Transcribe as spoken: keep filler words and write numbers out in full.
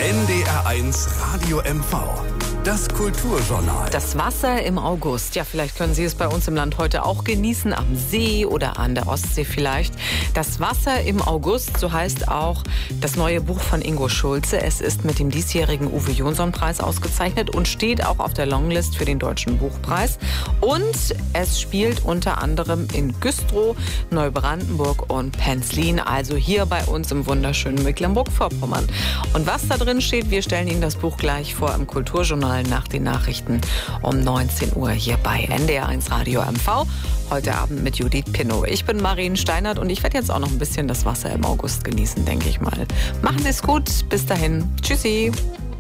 N D R eins Radio M V. Das Kulturjournal. Das Wasser im August. Ja, vielleicht können Sie es bei uns im Land heute auch genießen, am See oder an der Ostsee vielleicht. Das Wasser im August, so heißt auch das neue Buch von Ingo Schulze. Es ist mit dem diesjährigen Uwe-Jonsson-Preis ausgezeichnet und steht auch auf der Longlist für den Deutschen Buchpreis. Und es spielt unter anderem in Güstrow, Neubrandenburg und Penzlin, also hier bei uns im wunderschönen Mecklenburg-Vorpommern. Und was da drin steht, wir stellen Ihnen das Buch gleich vor im Kulturjournal nach den Nachrichten um neunzehn Uhr hier bei N D R eins Radio M V. Heute Abend mit Judith Pinnow. Ich bin Marien Steinert und ich werde jetzt auch noch ein bisschen das Wasser im August genießen, denke ich mal. Machen Sie es gut. Bis dahin. Tschüssi.